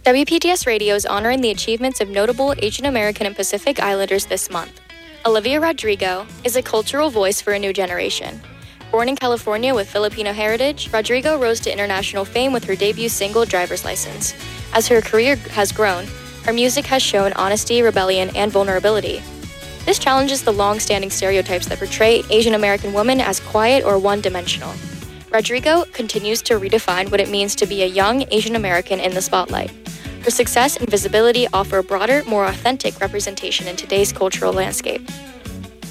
WPTS Radio is honoring the achievements of notable Asian American and Pacific Islanders this month. Olivia Rodrigo is a cultural voice for a new generation. Born in California with Filipino heritage, Rodrigo rose to international fame with her debut single, Driver's License. As her career has grown, her music has shown honesty, rebellion, and vulnerability. This challenges the long-standing stereotypes that portray Asian American women as quiet or one-dimensional. Rodrigo continues to redefine what it means to be a young Asian American in the spotlight. Her success and visibility offer a broader, more authentic representation in today's cultural landscape.